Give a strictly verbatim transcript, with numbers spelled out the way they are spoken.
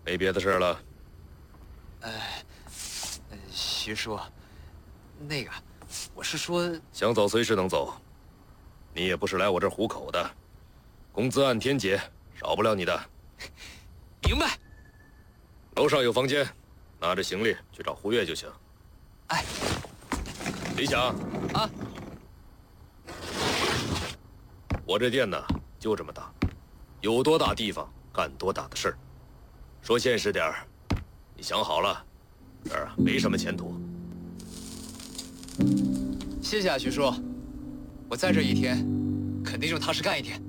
没别的事了。 呃，呃，徐叔，那个，我是说， 想走随时能走，你也不是来我这儿糊口的，工资按天结，少不了你的。 明白。 楼上有房间，拿着行李去找胡月就行。 哎， 李想啊， 我这店呢就这么大，有多大地方干多大的事儿。说现实点儿，你想好了，这儿啊没什么前途。 谢谢啊，徐叔，我在这一天，肯定就踏实干一天。